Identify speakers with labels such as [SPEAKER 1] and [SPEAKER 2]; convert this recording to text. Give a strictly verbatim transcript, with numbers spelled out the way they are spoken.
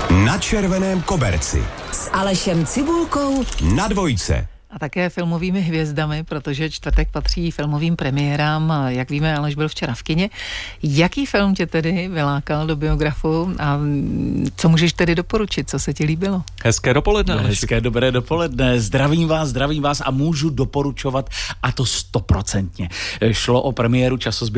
[SPEAKER 1] Na červeném koberci
[SPEAKER 2] s Alešem Cibulkou
[SPEAKER 1] na Dvojce.
[SPEAKER 3] A také filmovými hvězdami, protože čtvrtek patří filmovým premiérám. Jak víme, Aleš byl včera v kině. Jaký film tě tedy vylákal do biografu a co můžeš tedy doporučit, co se ti líbilo?
[SPEAKER 4] Hezké dopoledne.
[SPEAKER 5] No, hezké dobré dopoledne. Zdravím vás, zdravím vás a můžu doporučovat, a to stoprocentně. Šlo o premiéru časozběru